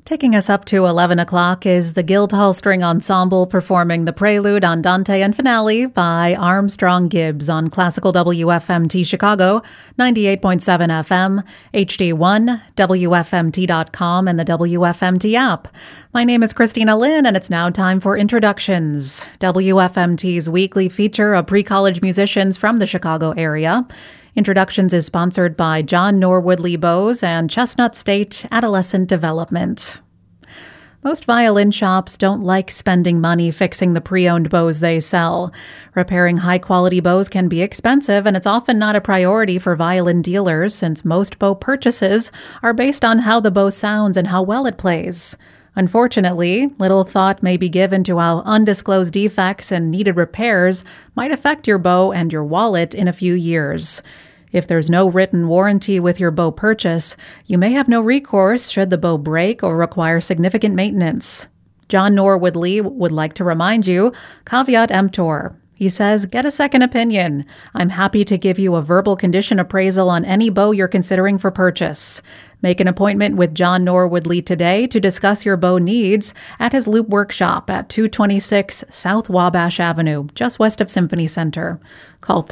Taking us up to 11 o'clock is the Guildhall String Ensemble performing the Prelude, Andante, and Finale by Armstrong Gibbs on Classical WFMT Chicago, 98.7 FM, HD1, WFMT.com, and the WFMT app. My name is Christina Lynn, and it's now time for Introductions, WFMT's weekly feature of pre-college musicians from the Chicago area. Introductions is sponsored by John Norwood Lee Bows and Chestnut State Adolescent Development. Most violin shops don't like spending money fixing the pre-owned bows they sell. Repairing high-quality bows can be expensive, and it's often not a priority for violin dealers since most bow purchases are based on how the bow sounds and how well it plays. Unfortunately, little thought may be given to how undisclosed defects and needed repairs might affect your bow and your wallet in a few years. If there's no written warranty with your bow purchase, you may have no recourse should the bow break or require significant maintenance. John Norwood Lee would like to remind you, caveat emptor. He says, get a second opinion. I'm happy to give you a verbal condition appraisal on any bow you're considering for purchase. Make an appointment with John Norwood Lee today to discuss your bow needs at his Loop Workshop at 226 South Wabash Avenue, just west of Symphony Center. Call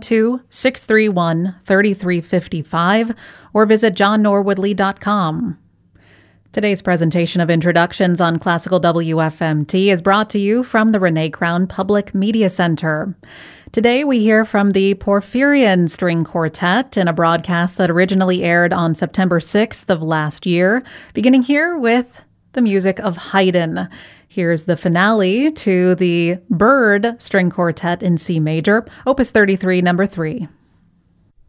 312-631-3355 or visit johnnorwoodlee.com. Today's presentation of Introductions on Classical WFMT is brought to you from the Renee Crown Public Media Center. Today we hear from the Porphyrion String Quartet in a broadcast that originally aired on September 6th of last year, beginning here with the music of Haydn. Here's the finale to the Byrd String Quartet in C major, Opus 33, number 3.